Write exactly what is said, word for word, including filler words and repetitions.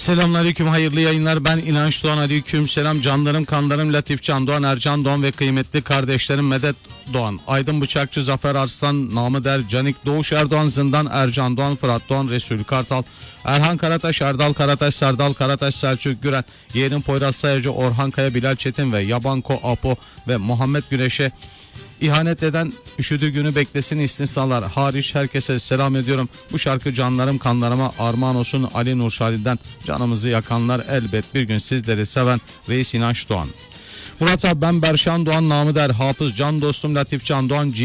Selamünaleyküm, hayırlı yayınlar. Ben İnanç Doğan. Aleyküm selam canlarım, kanlarım, Latif Can Doğan, Ercan Doğan ve kıymetli kardeşlerim Medet Doğan, Aydın Bıçakçı, Zafer Arslan, namı der Canik, Doğuş Erdoğan, Zindan, Ercan Doğan, Fırat Doğan, Resul Kartal, Erhan Karataş, Erdal Karataş, Serdal Karataş, Selçuk Güren, Yeğenim Poyraz Sayacı, Orhan Kaya, Bilal Çetin ve Yabanko Apo ve Muhammed Güneş'e İhanet eden üşüdüğü günü beklesin istisnalar hariç herkese selam ediyorum. Bu şarkı canlarım kanlarıma armağan olsun. Ali Nurşali'den canımızı yakanlar elbet bir gün sizleri seven Reis İnanç Doğan. Murat abi, ben Berşan Doğan, namı der Hafız, can dostum Latif Can Doğan.